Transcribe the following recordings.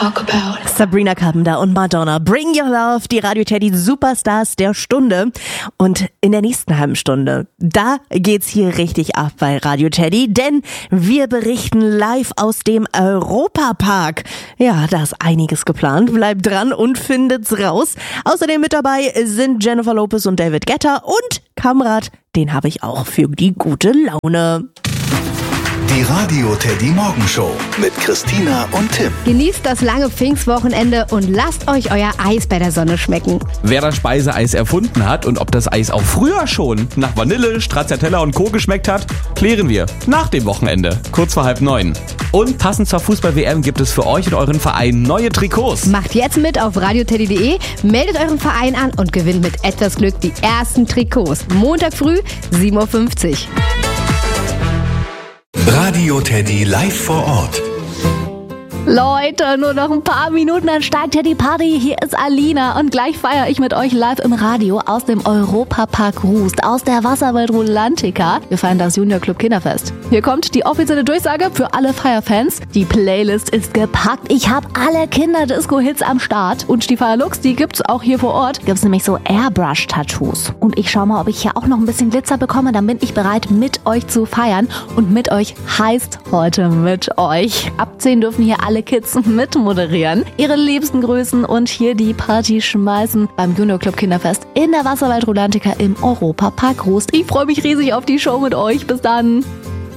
talk about. Sabrina Carpenter und Madonna, Bring Your Love, die Radio Teddy Superstars der Stunde. Und in der nächsten halben Stunde, da geht's hier richtig ab bei Radio Teddy, denn wir berichten live aus dem Europapark. Ja, da ist einiges geplant. Bleibt dran und findet's raus. Außerdem mit dabei sind Jennifer Lopez und David Guetta und Kamrat, den habe ich auch für die gute Laune. Die Radio Teddy Morgenshow mit Christina und Tim. Genießt das lange Pfingstwochenende und lasst euch euer Eis bei der Sonne schmecken. Wer das Speiseeis erfunden hat und ob das Eis auch früher schon nach Vanille, Stracciatella und Co. geschmeckt hat, klären wir nach dem Wochenende, kurz vor 8:30. Und passend zur Fußball-WM gibt es für euch und euren Verein neue Trikots. Macht jetzt mit auf radioteddy.de, meldet euren Verein an und gewinnt mit etwas Glück die ersten Trikots. Montag früh, 7:50 Uhr. Radio Teddy live vor Ort. Leute, nur noch ein paar Minuten, dann steigt ja die Party. Hier ist Alina und gleich feiere ich mit euch live im Radio aus dem Europapark Rust, aus der Wasserwelt Rulantica. Wir feiern das Junior Club Kinderfest. Hier kommt die offizielle Durchsage für alle Feierfans. Die Playlist ist gepackt. Ich habe alle Kinder-Disco-Hits am Start. Und die Feierlooks, die gibt's auch hier vor Ort. Gibt's nämlich so Airbrush-Tattoos. Und ich schau mal, ob ich hier auch noch ein bisschen Glitzer bekomme. Dann bin ich bereit, mit euch zu feiern. Und mit euch heißt heute mit euch. Ab 10 dürfen hier alle Kids mitmoderieren, ihre liebsten grüßen und hier die Party schmeißen beim Junior Club Kinderfest in der Wasserwelt Rulantica im Europapark Rust. Ich freue mich riesig auf die Show mit euch. Bis dann.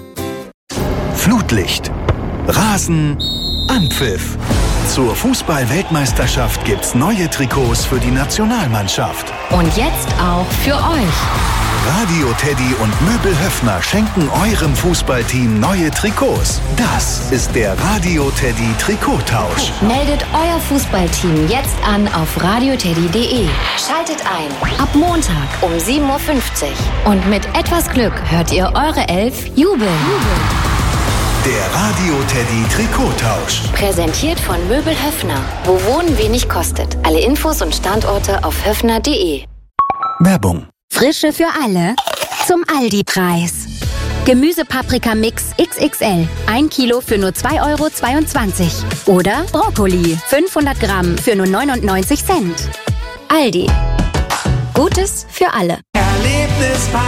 Flutlicht, Rasen, Anpfiff. Zur Fußball-Weltmeisterschaft gibt's neue Trikots für die Nationalmannschaft. Und jetzt auch für euch. Radio Teddy und Möbel Höffner schenken eurem Fußballteam neue Trikots. Das ist der Radio Teddy Trikottausch. Meldet euer Fußballteam jetzt an auf radioteddy.de. Schaltet ein. Ab Montag um 7:50 Uhr. Und mit etwas Glück hört ihr eure Elf jubeln. Der Radio Teddy Trikottausch. Präsentiert von Möbel Höffner. Wo Wohnen wenig kostet. Alle Infos und Standorte auf höffner.de. Werbung. Frische für alle zum Aldi-Preis. Gemüsepaprika-Mix XXL. 1 Kilo für nur 2,22 €. Oder Brokkoli. 500 Gramm für nur 99 Cent. Aldi. Gutes für alle. Erlebnispark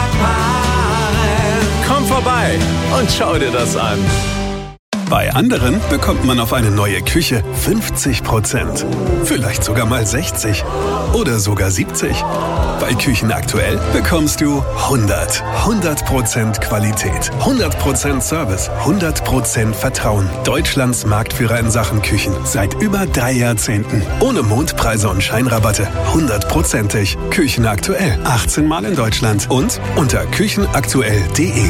Mahl. Komm vorbei und schau dir das an. Bei anderen bekommt man auf eine neue Küche 50%. Vielleicht sogar mal 60. Oder sogar 70. Bei Küchen Aktuell bekommst du 100. 100% Qualität, 100% Service, 100% Vertrauen. Deutschlands Marktführer in Sachen Küchen. Seit über 3 Jahrzehnten. Ohne Mondpreise und Scheinrabatte. 100%ig. Küchen Aktuell. 18 Mal in Deutschland. Und unter küchenaktuell.de.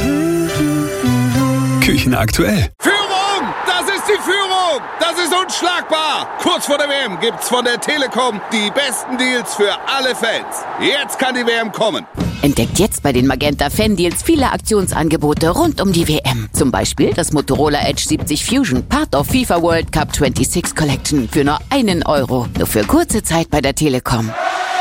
Küchen Aktuell. Führung! Das ist die Führung! Das ist unschlagbar! Kurz vor der WM gibt's von der Telekom die besten Deals für alle Fans. Jetzt kann die WM kommen. Entdeckt jetzt bei den Magenta Fan Deals viele Aktionsangebote rund um die WM. Zum Beispiel das Motorola Edge 70 Fusion, Part of FIFA World Cup 26 Collection für nur 1 €. Nur für kurze Zeit bei der Telekom.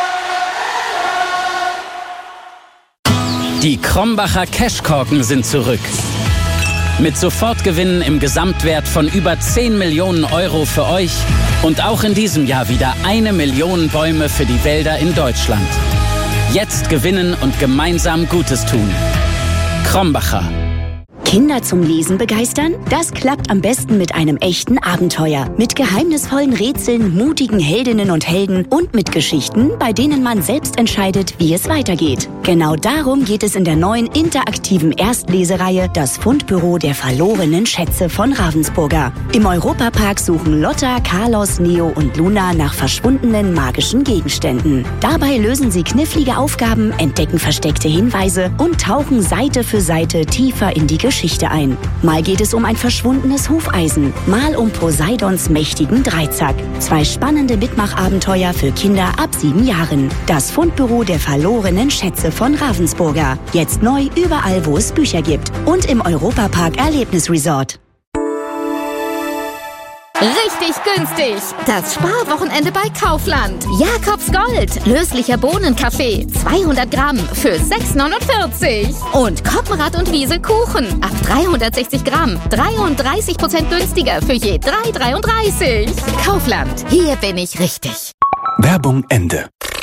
Die Krombacher Cashkorken sind zurück. Mit Sofortgewinnen im Gesamtwert von über 10 Millionen € für euch und auch in diesem Jahr wieder 1 Million Bäume für die Wälder in Deutschland. Jetzt gewinnen und gemeinsam Gutes tun. Krombacher. Kinder zum Lesen begeistern? Das klappt am besten mit einem echten Abenteuer. Mit geheimnisvollen Rätseln, mutigen Heldinnen und Helden und mit Geschichten, bei denen man selbst entscheidet, wie es weitergeht. Genau darum geht es in der neuen interaktiven Erstlesereihe Das Fundbüro der verlorenen Schätze von Ravensburger. Im Europapark suchen Lotta, Carlos, Neo und Luna nach verschwundenen magischen Gegenständen. Dabei lösen sie knifflige Aufgaben, entdecken versteckte Hinweise und tauchen Seite für Seite tiefer in die Geschichte ein. Mal geht es um ein verschwundenes Hufeisen, mal um Poseidons mächtigen Dreizack. 2 spannende Mitmachabenteuer für Kinder ab 7 Jahren. Das Fundbüro der verlorenen Schätze von Ravensburger. Jetzt neu überall, wo es Bücher gibt. Und im Europapark Erlebnisresort. Richtig günstig. Das Sparwochenende bei Kaufland. Jakobs Gold. Löslicher Bohnenkaffee. 200 Gramm für 6,49. Und Koppenrad und Wiesel Kuchen. Ab 360 Gramm. 33% günstiger für je 3,33. Kaufland. Hier bin ich richtig. Werbung Ende.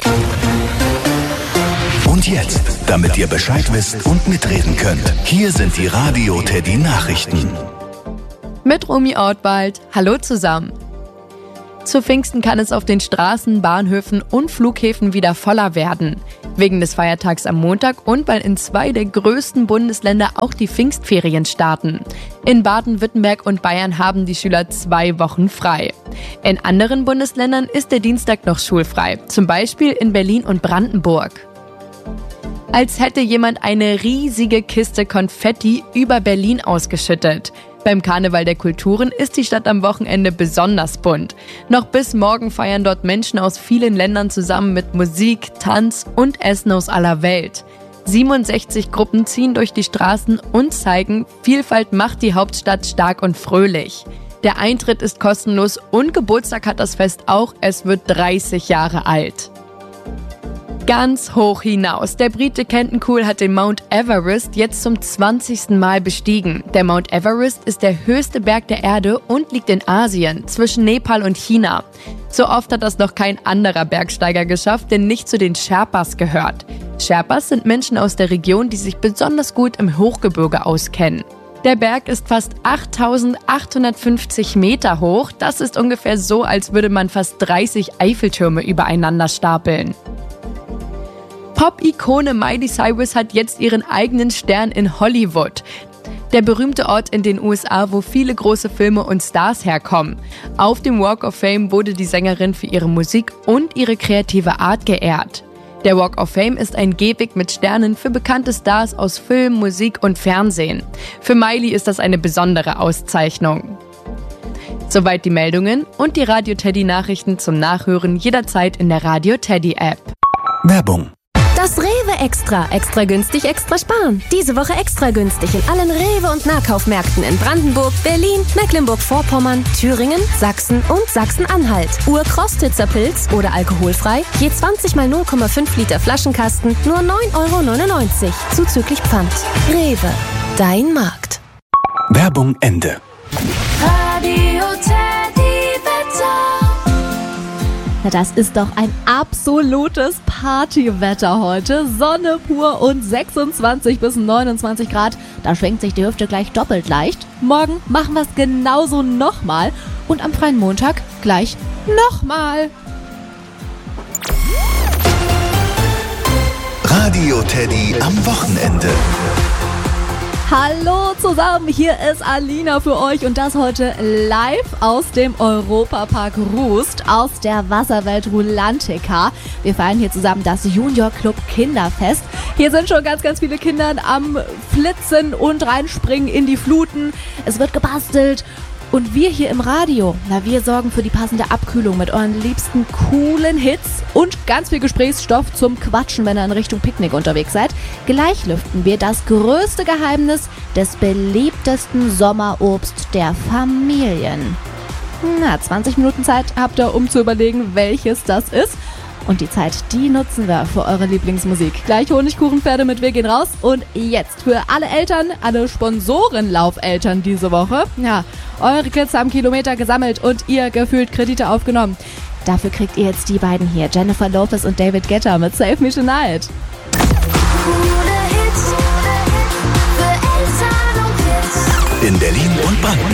Und jetzt, damit ihr Bescheid wisst und mitreden könnt, hier sind die Radio Teddy Nachrichten. Mit Romy Ortwald. Hallo zusammen. Zu Pfingsten kann es auf den Straßen, Bahnhöfen und Flughäfen wieder voller werden. Wegen des Feiertags am Montag und weil in 2 der größten Bundesländer auch die Pfingstferien starten. In Baden-Württemberg und Bayern haben die Schüler 2 Wochen frei. In anderen Bundesländern ist der Dienstag noch schulfrei, zum Beispiel in Berlin und Brandenburg. Als hätte jemand eine riesige Kiste Konfetti über Berlin ausgeschüttet. Beim Karneval der Kulturen ist die Stadt am Wochenende besonders bunt. Noch bis morgen feiern dort Menschen aus vielen Ländern zusammen mit Musik, Tanz und Essen aus aller Welt. 67 Gruppen ziehen durch die Straßen und zeigen, Vielfalt macht die Hauptstadt stark und fröhlich. Der Eintritt ist kostenlos und Geburtstag hat das Fest auch, es wird 30 Jahre alt. Ganz hoch hinaus. Der Brite Kenton Cool hat den Mount Everest jetzt zum 20. Mal bestiegen. Der Mount Everest ist der höchste Berg der Erde und liegt in Asien, zwischen Nepal und China. So oft hat das noch kein anderer Bergsteiger geschafft, der nicht zu den Sherpas gehört. Sherpas sind Menschen aus der Region, die sich besonders gut im Hochgebirge auskennen. Der Berg ist fast 8.850 Meter hoch. Das ist ungefähr so, als würde man fast 30 Eiffeltürme übereinander stapeln. Pop-Ikone Miley Cyrus hat jetzt ihren eigenen Stern in Hollywood. Der berühmte Ort in den USA, wo viele große Filme und Stars herkommen. Auf dem Walk of Fame wurde die Sängerin für ihre Musik und ihre kreative Art geehrt. Der Walk of Fame ist ein Gehweg mit Sternen für bekannte Stars aus Film, Musik und Fernsehen. Für Miley ist das eine besondere Auszeichnung. Soweit die Meldungen und die Radio Teddy Nachrichten zum Nachhören jederzeit in der Radio Teddy App. Werbung. Das Rewe Extra. Extra günstig, extra sparen. Diese Woche extra günstig in allen Rewe- und Nahkaufmärkten in Brandenburg, Berlin, Mecklenburg-Vorpommern, Thüringen, Sachsen und Sachsen-Anhalt. Ur-Krostitzer Pilz oder alkoholfrei, je 20 mal 0,5 Liter Flaschenkasten, nur 9,99 € zuzüglich Pfand. Rewe, dein Markt. Werbung Ende. Radio Teddy Wetter. Na, das ist doch ein absolutes Partywetter heute. Sonne pur und 26 bis 29 Grad. Da schwenkt sich die Hüfte gleich doppelt leicht. Morgen machen wir es genauso nochmal. Und am freien Montag gleich nochmal. Radio Teddy am Wochenende. Hallo zusammen, hier ist Alina für euch und das heute live aus dem Europapark Rust, aus der Wasserwelt Rulantica. Wir feiern hier zusammen das Junior Club Kinderfest. Hier sind schon ganz, ganz viele Kinder am Flitzen und reinspringen in die Fluten. Es wird gebastelt. Und wir hier im Radio, wir sorgen für die passende Abkühlung mit euren liebsten coolen Hits und ganz viel Gesprächsstoff zum Quatschen, wenn ihr in Richtung Picknick unterwegs seid. Gleich lüften wir das größte Geheimnis des beliebtesten Sommerobst der Familien. 20 Minuten Zeit habt ihr, um zu überlegen, welches das ist. Und die Zeit, die nutzen wir für eure Lieblingsmusik. Gleich Honigkuchenpferde mit Wir gehen raus. Und jetzt für alle Eltern, alle Sponsorenlaufeltern diese Woche. Ja, eure Kids haben Kilometer gesammelt und ihr gefühlt Kredite aufgenommen. Dafür kriegt ihr jetzt die beiden hier, Jennifer Lopez und David Guetta mit Save Me Tonight. In Berlin und Brandenburg